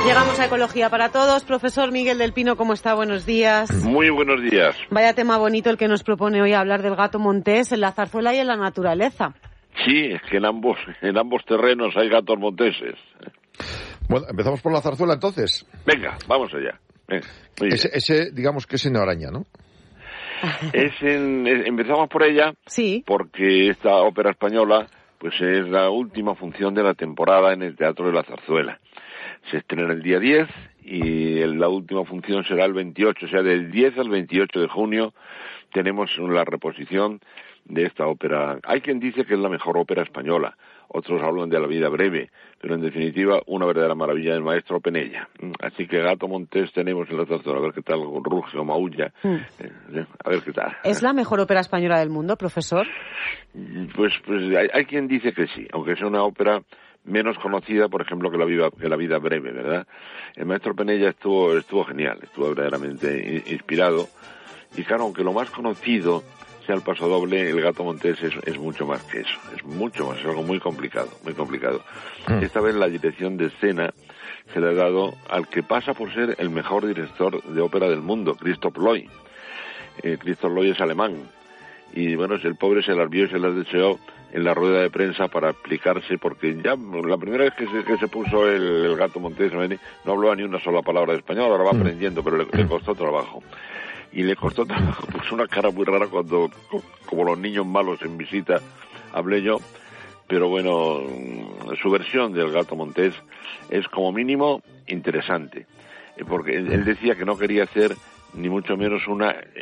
Llegamos a Ecología para Todos. Profesor Miguel del Pino, ¿cómo está? Buenos días. Muy buenos días. Vaya tema bonito el que nos propone hoy hablar del gato montés en la zarzuela y en la naturaleza. Sí, es que en ambos terrenos hay gatos monteses. Bueno, empezamos por la zarzuela entonces. Venga, vamos allá. Ese, digamos que es en araña, ¿no? Empezamos por ella, sí, porque esta ópera española pues es la última función de la temporada en el Teatro de la Zarzuela. Se estrena el día 10 y la última función será el 28, o sea, del 10 al 28 de junio tenemos la reposición de esta ópera. Hay quien dice que es la mejor ópera española, otros hablan de La vida breve, pero en definitiva una verdadera maravilla del maestro Penella. Así que gato montés tenemos en la zarzuela, a ver qué tal ruge o maulla, a ver qué tal. ¿Es la mejor ópera española del mundo, profesor? Pues hay quien dice que sí, aunque es una ópera menos conocida, por ejemplo, que la vida breve, ¿verdad? El maestro Penella estuvo genial, estuvo verdaderamente inspirado, y claro, aunque lo más conocido sea el pasodoble, el gato montés es mucho más que eso, es mucho más, es algo muy complicado, muy complicado. Esta vez la dirección de escena se le ha dado al que pasa por ser el mejor director de ópera del mundo, Christoph Loy. Christoph Loy es alemán, y bueno, el pobre se las vio y se las deseó en la rueda de prensa para explicarse, porque ya la primera vez que se puso el gato montés no hablaba ni una sola palabra de español, ahora va aprendiendo, pero le costó trabajo. Y le costó trabajo, puso una cara muy rara cuando, como los niños malos en visita, hablé yo, pero bueno, su versión del gato montés es como mínimo interesante, porque él decía que no quería hacer ni mucho menos una